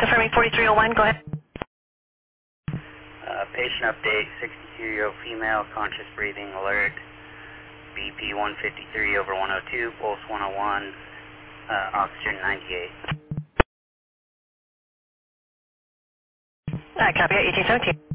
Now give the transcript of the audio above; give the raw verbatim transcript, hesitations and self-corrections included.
confirming forty-three oh one, go ahead. Uh, patient update, sixty-two-year-old female, conscious breathing, alert, B P one fifty-three over one oh two, pulse one oh one, uh, oxygen ninety-eight. Uh, copy, eighteen seventeen.